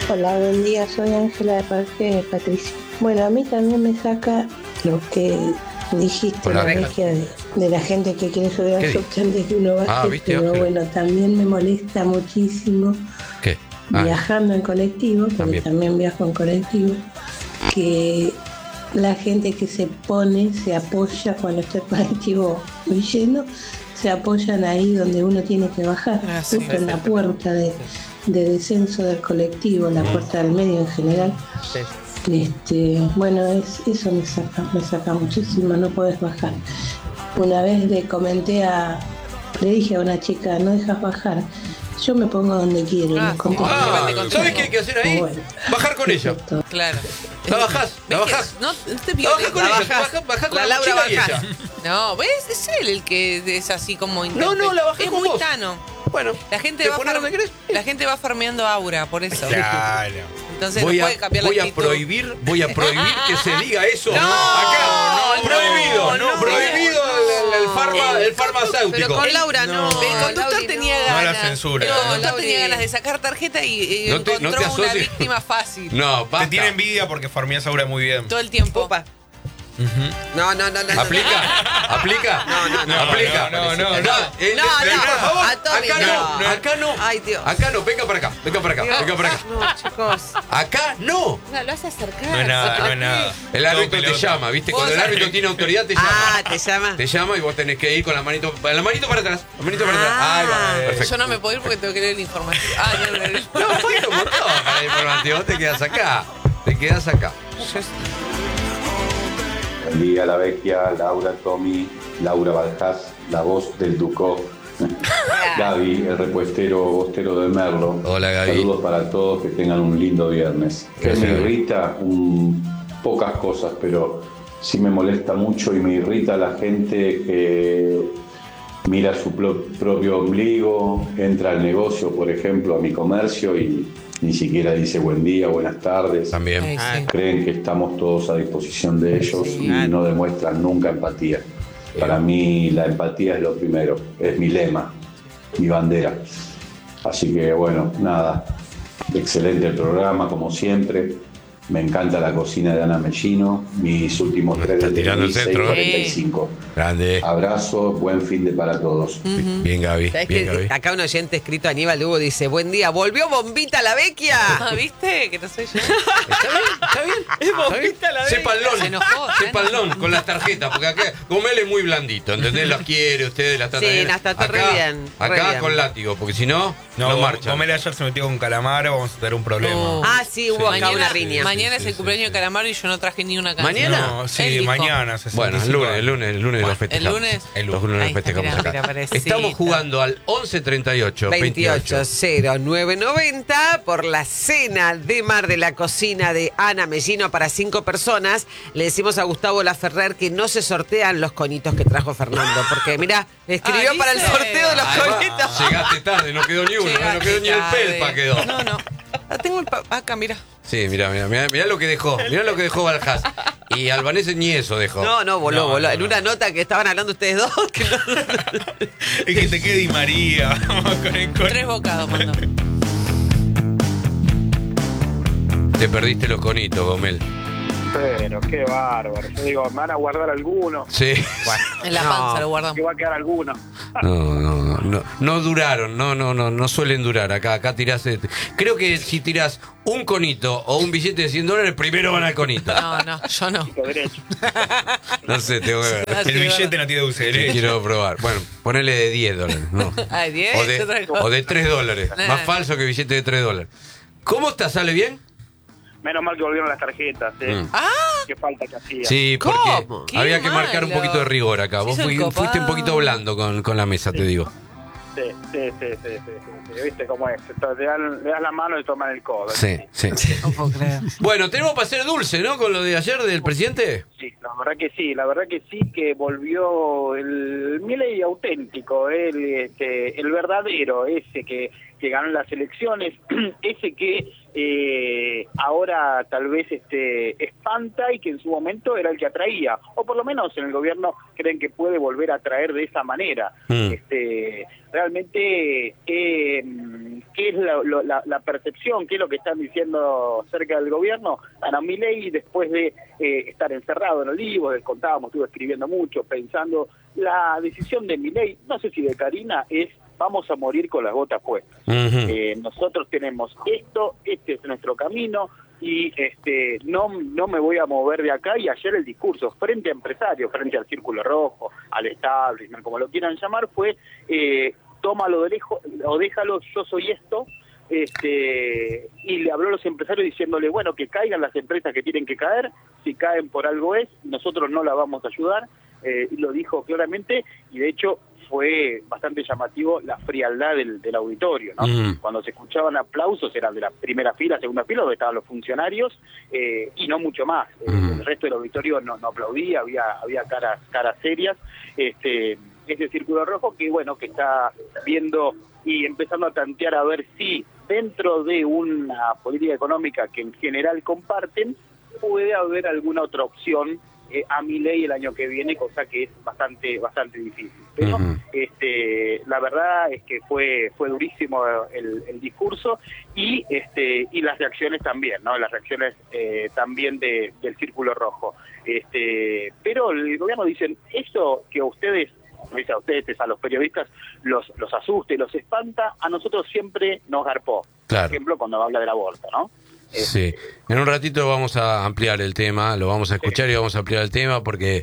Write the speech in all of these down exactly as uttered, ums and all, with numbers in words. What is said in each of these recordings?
Hola, buen día, soy Ángela de parte de Patricia. Bueno, a mí también me saca lo que dijiste, Hola, la energía de, de la gente que quiere subir al subte antes que uno baje, Ah, ¿viste, pero Ángela? bueno, también me molesta muchísimo ¿Qué? Ah, viajando en colectivo, porque También. también viajo en colectivo, que la gente que se pone, se apoya cuando está el colectivo muy lleno, se apoyan ahí donde uno tiene que bajar, Ah, sí. justo en la puerta de, de descenso del colectivo, la puerta del medio en general. Este, bueno, es, eso me saca, me saca muchísimo, no podés bajar. Una vez le comenté a, le dije a una chica, no dejas bajar. Yo me pongo donde quiero. Ah, me contestó. Ah, Depende ¿sabes qué hay que hacer ahí? Bueno. Bajar con ella. Perfecto. Claro. La bajás, la ¿Ves que bajás. No, no te La violes, bajás con la ella, bajás. bajá, bajá con La la Laura mochila y bajás. ella. No, ¿ves? Es él el que es así como No, no, la bajé Es con muy vos. tano. Bueno, La gente, ¿te va pones far- donde querés? la gente va farmeando aura, por eso. Claro. Entonces Voy no a, puede cambiar voy la a actitud. prohibir, voy a prohibir que se diga eso. No, acá, no, prohibido, no, no. prohibido el, el, el, farma, el farmacéutico. Pero con Laura no. No. El conductor Lauri, tenía no. ganas. No la censura. El conductor Lauri. tenía ganas de sacar tarjeta y, y No te- no encontró te una asocies. víctima fácil. No, Te basta. tiene envidia porque farmeas Aura muy bien. Todo el tiempo. Opa. No, no, no, no. ¿Aplica? ¿Aplica? No, no, no. ¿Aplica? No, no, no, no. eh, No, eh, no. por favor, A Tommy, acá no, no. acá no. Ay, Dios. Acá no, venga para acá, venga para acá, Dios. venga para acá. No, chicos. Acá no. No, lo hace acercar. No es nada, no es nada. El Todo árbitro te pelota. llama, ¿viste? Vos Cuando el sabés. árbitro tiene autoridad te llama. Ah, te llama. Te llama y vos tenés que ir con la manito, la manito para atrás, la manito para atrás. Ah. Ahí va, perfecto. Yo no me puedo ir porque tengo que leer el informativo. Ah, no, no, no. No, falta un montón para el informativo, vos te quedás acá, te quedás acá. Buen día, la Vecchia, Laura, Tommy, Laura Baljas, la voz del Ducó. Gaby, el repuestero bostero de Merlo. Hola, Gaby. Saludos para todos, que tengan un lindo viernes. Que Gracias, me Gaby. irrita un, pocas cosas, pero sí me molesta mucho y me irrita la gente que mira su pro- propio ombligo, entra al negocio, por ejemplo, a mi comercio y ni siquiera dice buen día, buenas tardes. También. Ay, sí. Creen que estamos todos a disposición de ellos Sí, y claro. no demuestran nunca empatía. Para mí la empatía es lo primero, es mi lema, mi bandera. Así que bueno, nada, excelente el programa como siempre. Me encanta la cocina de Ana Mellino, mis últimos tres Está desde tirando el seis centro, ¿eh? cuarenta y cinco. Grande. Abrazo, buen fin de para todos. Bien, Gaby. ¿Sabés Bien, que Gaby. acá un oyente escrito Aníbal Hugo dice, buen día, volvió Bombita la Vecchia? Ah, ¿viste? Que no soy yo. ¿Está bien? ¿Está bien? ¿Está bien? la Sépanlo. Se enojó, se Sépanlo con las tarjetas, porque acá, como él es muy blandito, ¿entendés? Las quiere, ustedes las tratan Sí, bien. las trató re Acá- bien, re Acá bien. con látigo, porque si no, no, No, marchan. Gomel ayer se metió con Calamaro, vamos a tener un problema. No. Ah, sí, hubo acá una riña. Mañana Sí, es el sí, cumpleaños sí. de Calamaro y yo no traje ni una canción. ¿Mañana? No, Él sí, dijo. mañana. Bueno, el sesenta y cinco lunes, el lunes, el lunes lo ¿El festejamos. lunes? El Los lunes. lunes Ahí lo está, festejamos mira, acá. mira, parecita. Estamos jugando al once treinta y ocho veintiocho cero nueve noventa por la cena de Mar de la Cocina de Ana Mellino para cinco personas. Le decimos a Gustavo Laferrer que no se sortean los conitos que trajo Fernando, porque mira, escribió Ah, para el ¿viste? sorteo de los Ahí va. conitos. Llegaste tarde, no quedó ni uno, Llegaste no quedó ni el tarde. pelpa quedó. No, no. Ah, tengo el pa- acá, mira. Sí, mira, mira, mira, mira lo que dejó, mira lo que dejó Baljas. Y Albanese ni eso dejó. No, no, voló, No, voló. no, En no. una nota que estaban hablando ustedes dos. Que no... Es que te quede Di María. Vamos con el con- Tres bocados mandó. Te perdiste los conitos, Gomel. Pero qué bárbaro. Yo digo, me van a guardar algunos. Sí. En la No. panza lo guardamos. Que va a quedar alguno. No, no, no, no, no duraron, no, no, no, no suelen durar. Acá, acá tirás. eh, Creo que si tirás un conito o un billete de cien dólares, primero van al conito. No, no, yo no. Con derecho. No sé, tengo que ver. Ah, sí, El verdad. billete no tiene dulce de Que leche. quiero probar. Bueno, ponele de diez dólares, ¿no? Ay, diez, O de, otra cosa. o de tres dólares. Nah. Más falso que billete de tres dólares. ¿Cómo está? ¿Sale bien? Menos mal que volvieron las tarjetas, ¿eh? Mm. Ah, Qué falta que hacía. Sí, porque ¿Cómo? Qué había que malo. marcar un poquito de rigor acá. Se Vos hizo el fui- copado. fuiste un poquito blando con, con la mesa, te digo. Sí, sí, sí, sí, sí, sí, sí. ¿Viste cómo es? Entonces, le, dan, le das la mano y toman el codo. Sí, sí. no puedo creer. Bueno, tenemos para hacer dulce, ¿no? Con lo de ayer del presidente. Sí, la verdad que sí, la verdad que sí, que volvió el Milei auténtico, el, este, el verdadero, ese que, que ganó las elecciones, ese que eh, ahora tal vez este espanta y que en su momento era el que atraía, o por lo menos en el gobierno creen que puede volver a atraer de esa manera. Mm. Este, realmente, ¿qué, qué es la, la, la percepción? ¿Qué es lo que están diciendo cerca del gobierno? Bueno, Milei, después de eh, estar encerrado en Olivos, les contábamos, estuve escribiendo mucho, pensando, la decisión de Milei, no sé si de Karina, es vamos a morir con las botas puestas. Uh-huh. Eh, nosotros tenemos esto, este es nuestro camino, y este no no me voy a mover de acá. Y ayer el discurso frente a empresarios, frente al Círculo Rojo, al establishment, como lo quieran llamar, fue eh, tómalo de lejos o déjalo, yo soy esto. Este, y le habló a los empresarios diciéndole, bueno, que caigan las empresas que tienen que caer, si caen por algo es, nosotros no la vamos a ayudar, eh, y lo dijo claramente, y de hecho fue bastante llamativo la frialdad del, del auditorio, ¿no? Mm. Cuando se escuchaban aplausos eran de la primera fila, segunda fila, donde estaban los funcionarios, eh, y no mucho más. Mm. El resto del auditorio no, no aplaudía, había había caras caras serias. Este, ese Círculo Rojo que, bueno, que está viendo y empezando a tantear a ver si dentro de una política económica que en general comparten, puede haber alguna otra opción Eh, a Milei el año que viene, cosa que es bastante bastante difícil. Pero uh-huh. este, la verdad es que fue fue durísimo el, el discurso y este y las reacciones también, ¿no? Las reacciones eh, también de, del Círculo Rojo. Este, pero el gobierno dice, eso que a ustedes, a ustedes, a los periodistas, los los asuste, los espanta, a nosotros siempre nos garpó. Claro. Por ejemplo, cuando habla del aborto, ¿no? Sí, en un ratito vamos a ampliar el tema, lo vamos a escuchar sí. y vamos a ampliar el tema porque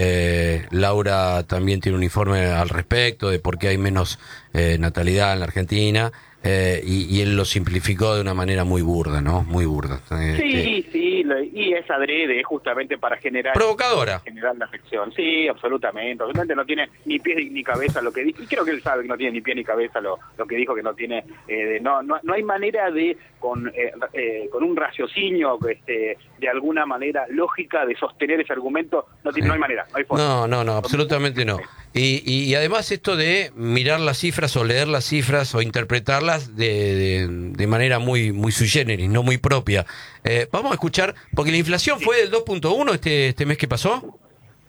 eh, Laura también tiene un informe al respecto de por qué hay menos eh, natalidad en la Argentina eh, y, y él lo simplificó de una manera muy burda, ¿no? Muy burda. Eh, sí, eh, sí, y es adrede, justamente para generar... Provocadora. Generar la afección, sí, absolutamente. Obviamente no tiene ni pies ni cabeza lo que dijo, y creo que él sabe que no tiene ni pie ni cabeza lo, lo que dijo, que no tiene... Eh, no, no no hay manera de, con eh, eh, con un raciocinio este, de alguna manera lógica, de sostener ese argumento, no, tiene, no hay manera, no hay forma. No, no, no, absolutamente no. Y, y, y además esto de mirar las cifras o leer las cifras o interpretarlas de, de, de manera muy muy sui generis, no muy propia. Eh, vamos a escuchar, porque la inflación fue del dos punto uno este este mes que pasó.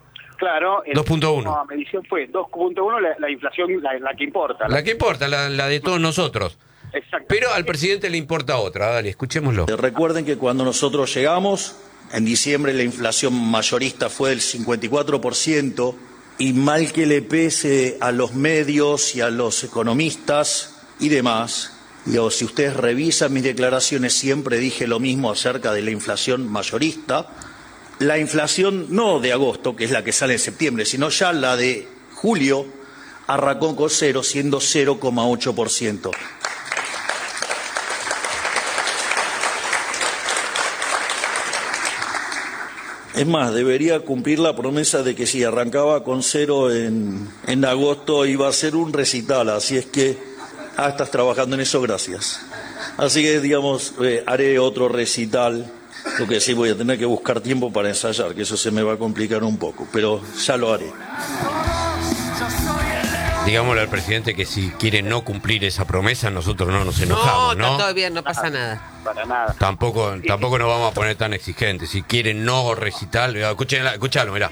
Claro, dos punto uno. La medición fue dos punto uno, la, la inflación, la, la que importa. La, la que importa, la, la de todos nosotros. Exacto. Pero al presidente le importa otra, dale, escuchémoslo. Recuerden que cuando nosotros llegamos, en diciembre la inflación mayorista fue del cincuenta y cuatro por ciento, y mal que le pese a los medios y a los economistas y demás, digo, si ustedes revisan mis declaraciones, siempre dije lo mismo acerca de la inflación mayorista. La inflación no de agosto, que es la que sale en septiembre, sino ya la de julio, arrancó con cero, siendo cero coma ocho por ciento. Es más, debería cumplir la promesa de que si arrancaba con cero en, en agosto iba a ser un recital, así es que, ah, estás trabajando en eso, gracias. Así que, digamos, eh, haré otro recital, lo que sí voy a tener que buscar tiempo para ensayar, que eso se me va a complicar un poco, pero ya lo haré. Digámosle al presidente que si quiere no cumplir esa promesa, nosotros no nos enojamos, ¿no? No, todavía no pasa nada. Para nada. Tampoco, tampoco nos vamos a poner tan exigentes. Si quieren no recitar, escuchen, escuchalo, mirá.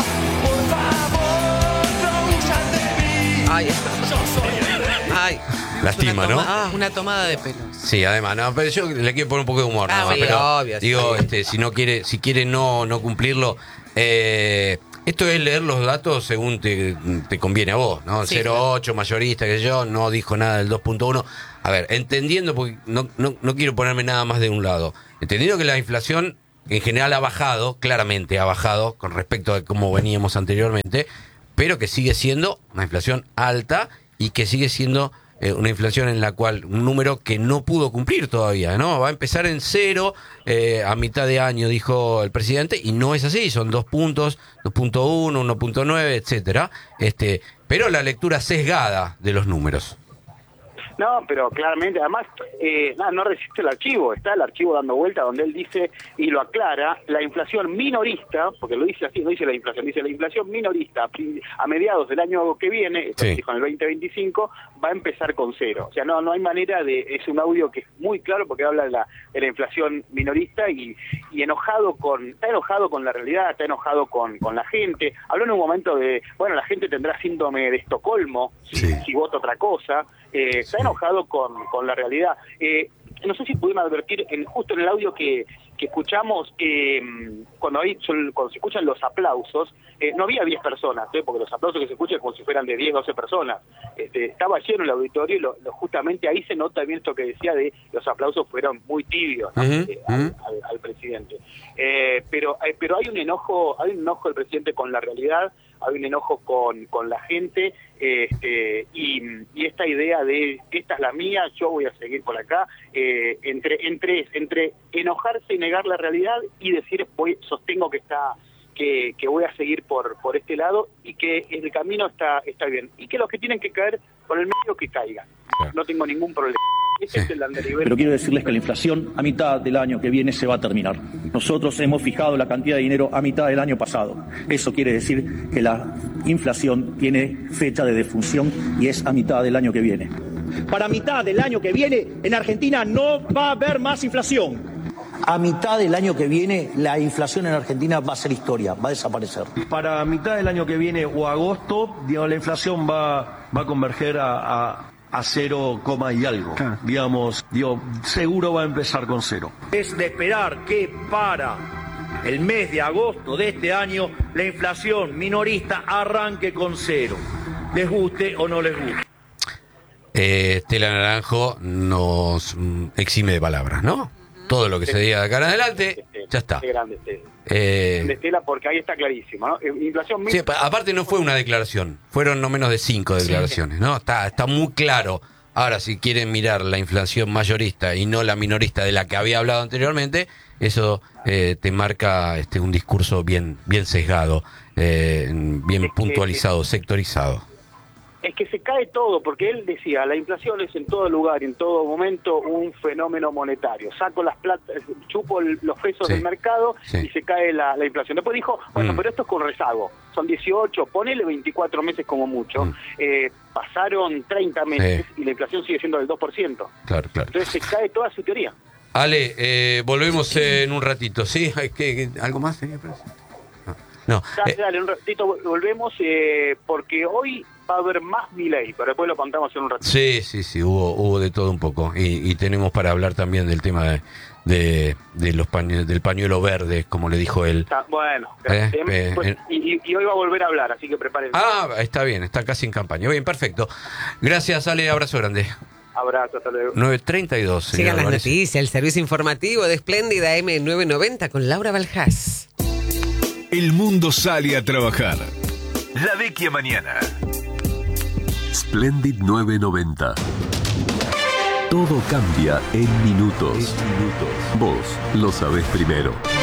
Ay, ay. Lastima, una toma, ¿no? Ah, una tomada de pelo. Sí, además, no, pero yo le quiero poner un poco de humor, Ah, nada más, sí, pero obvio, digo, sí. este, si no quiere, si quiere no, no cumplirlo, eh, esto es leer los datos según te, te conviene a vos, ¿no? Sí, cero coma ocho mayorista, que yo, no dijo nada del dos punto uno. A ver, entendiendo, porque no, no, no quiero ponerme nada más de un lado, entendiendo que la inflación en general ha bajado, claramente ha bajado con respecto a cómo veníamos anteriormente, pero que sigue siendo una inflación alta y que sigue siendo eh, una inflación en la cual un número que no pudo cumplir todavía, ¿no? Va a empezar en cero eh, a mitad de año, dijo el presidente, y no es así, son dos puntos, dos punto uno, uno punto nueve, etcétera. Este, pero la lectura sesgada de los números. No, pero claramente, además, eh, nada, no resiste el archivo, está el archivo dando vuelta donde él dice, y lo aclara, la inflación minorista, porque lo dice así, no dice la inflación, dice la inflación minorista a, a mediados del año que viene, esto Sí. dijo en el veinte veinticinco, va a empezar con cero. O sea, no no hay manera de, es un audio que es muy claro porque habla de la, de la inflación minorista y, y enojado con, está enojado con la realidad, está enojado con, con la gente. Habló en un momento de, bueno, la gente tendrá síndrome de Estocolmo, si, Sí. si vota otra cosa, eh, está enojado con, con la realidad. Eh, no sé si pudieron advertir, en, justo en el audio que, que escuchamos, eh, cuando, hay, cuando se escuchan los aplausos, eh, no había diez personas, ¿eh? Porque los aplausos que se escuchan es como si fueran de diez, doce personas. Este, estaba lleno el auditorio y lo, lo, justamente ahí se nota bien esto que decía de los aplausos fueron muy tibios, ¿no? Uh-huh, eh, al, uh-huh. al, al presidente. Eh, pero, eh, pero hay un enojo, hay un enojo del presidente con la realidad, hay un enojo con, con la gente, este, y, y esta idea de esta es la mía, yo voy a seguir por acá, eh, entre, entre, entre enojarse y negar la realidad y decir voy, sostengo que está que, que voy a seguir por, por este lado y que el camino está, está bien. Y que los que tienen que caer por el medio que caigan. Claro. No tengo ningún problema. Ese Sí. es el andarivel. Pero quiero decirles que la inflación a mitad del año que viene se va a terminar. Nosotros hemos fijado la cantidad de dinero a mitad del año pasado. Eso quiere decir que la inflación tiene fecha de defunción y es a mitad del año que viene. Para mitad del año que viene, en Argentina no va a haber más inflación. A mitad del año que viene, la inflación en Argentina va a ser historia, va a desaparecer. Para mitad del año que viene o agosto, digamos, la inflación va, va a converger a, a, a cero coma y algo. Claro. Digamos, digo, seguro va a empezar con cero. Es de esperar que para el mes de agosto de este año la inflación minorista arranque con cero, les guste o no les guste. Eh, Estela Naranjo nos mm, exime de palabras, ¿no? Todo lo que se diga de acá en adelante, ya está. Qué grande Estela. Eh, De Estela, porque ahí está clarísimo, ¿no? Inflación sí, aparte no fue una declaración, fueron no menos de cinco declaraciones, ¿no? Está, está muy claro. Ahora, si quieren mirar la inflación mayorista y no la minorista de la que había hablado anteriormente, eso eh, te marca este un discurso bien, bien sesgado, eh, bien Es que- puntualizado, sectorizado. Es que se cae todo, porque él decía, la inflación es en todo lugar, en todo momento, un fenómeno monetario. Saco las plata, chupo el- los pesos Sí, del mercado sí. y se cae la, la inflación. Después dijo, bueno, Mm. pero esto es con rezago. Son dieciocho, ponele veinticuatro meses como mucho. Mm. Eh, pasaron treinta meses y la inflación sigue siendo del dos por ciento. Claro, claro. Entonces se cae toda su teoría. Ale, eh, volvemos en un ratito, ¿sí? ¿Hay que, que- ¿Algo más? señor presidente? No. no. Dale, Eh, dale, un ratito vol- volvemos, eh, porque hoy va a haber más Milei, pero después lo contamos en un ratito. Sí, sí, sí, hubo, hubo de todo un poco. Y, y tenemos para hablar también del tema de, de, de los pañu- del pañuelo verde, como le dijo él. Está- bueno, Eh, eh, eh, pues, eh. y, y- y hoy va a volver a hablar, así que prepárense. Ah, está bien, está casi en campaña. Bien, perfecto. Gracias, Ale, abrazo grande. Abrazo, hasta luego. nueve treinta y dos, señor Sigan las Álvarez. noticias, el servicio informativo de Espléndida M novecientos noventa con Laura Baljás. El mundo sale a trabajar. La vecchia mañana. Splendid novecientos noventa. Todo cambia en minutos. Vos lo sabés primero.